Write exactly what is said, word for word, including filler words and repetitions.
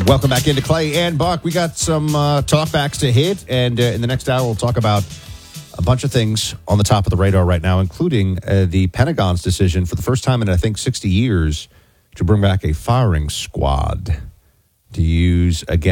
Welcome back into Clay and Buck. We got some uh, talkbacks to hit, and uh, in the next hour, we'll talk about a bunch of things on the top of the radar right now, including uh, the Pentagon's decision for the first time in, I think, sixty years to bring back a firing squad to use again.